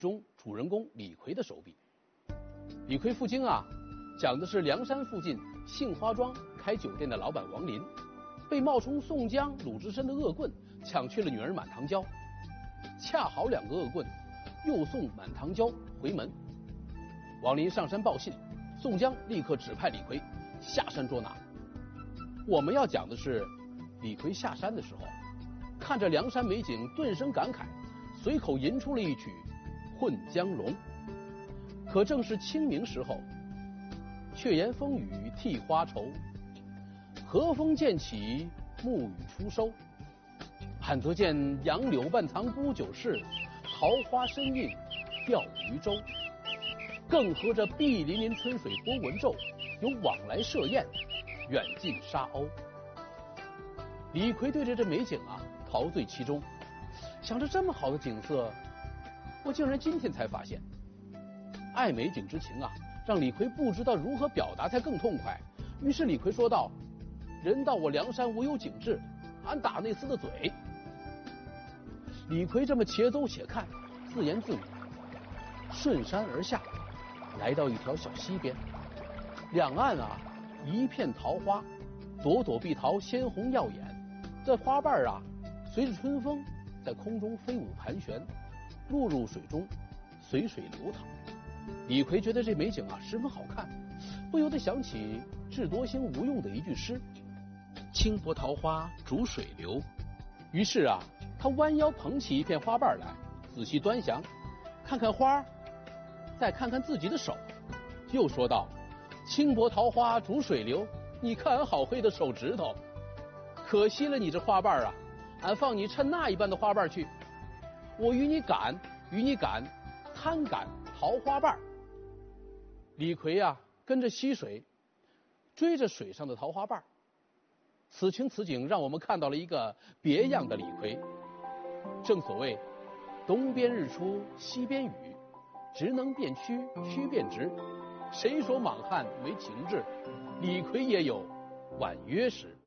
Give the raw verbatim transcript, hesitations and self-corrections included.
中主人公李逵的手笔。李逵赴京啊，讲的是梁山附近杏花庄开酒店的老板王林，被冒充宋江、鲁智深的恶棍抢去了女儿满堂娇，恰好两个恶棍又送满堂娇回门。王林上山报信，宋江立刻指派李逵下山捉拿。我们要讲的是李逵下山的时候，看着梁山美景，顿生感慨，随口吟出了一曲《混江龙》。可正是清明时候，却言风雨替花愁，和风渐起暮雨初收。盼得见杨柳半藏沽酒市，桃花深映钓鱼舟。更合着碧粼粼春水波纹皱，有往来设宴，远近沙鸥。李逵对着这美景啊，陶醉其中，想着这么好的景色，我竟然今天才发现。爱美景之情啊，让李逵不知道如何表达才更痛快。于是李逵说道：“人道我梁山无有景致，俺打那厮的嘴。”李逵这么且走且看，自言自语，顺山而下，来到一条小溪边，两岸啊一片桃花，朵朵碧桃鲜红耀眼，这花瓣啊随着春风在空中飞舞盘旋，落入水中，随水流淌。李逵觉得这美景啊十分好看，不由得想起智多星吴用的一句诗：轻薄桃花逐水流。于是啊，他弯腰捧起一片花瓣来，仔细端详，看看花，再看看自己的手，又说道：轻薄桃花逐水流，你看俺好黑的手指头，可惜了你这花瓣啊，俺放你趁那一般的花瓣去，我与你赶，与你赶，贪赶桃花瓣。李逵啊，跟着溪水，追着水上的桃花瓣。此情此景，让我们看到了一个别样的李逵。正所谓东边日出西边雨，直能变曲，曲变直。谁说莽汉没情志？李逵也有婉约时。